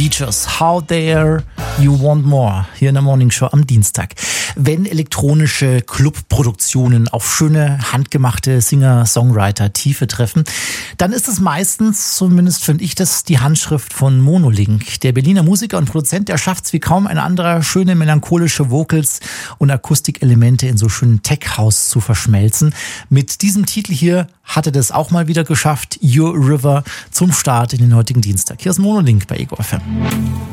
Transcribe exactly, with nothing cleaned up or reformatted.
Features. How Dare You Want More hier in der Morning Show am Dienstag. Wenn elektronische Clubproduktionen auf schöne, handgemachte Singer-Songwriter Tiefe treffen, dann ist es meistens, zumindest finde ich das, die Handschrift von Monolink. Der Berliner Musiker und Produzent, der schafft es wie kaum ein anderer, schöne melancholische Vocals und Akustikelemente in so schönen Tech-House zu verschmelzen. Mit diesem Titel hier hat er das auch mal wieder geschafft. Your River zum Start in den heutigen Dienstag. Hier ist Monolink bei Ego F M.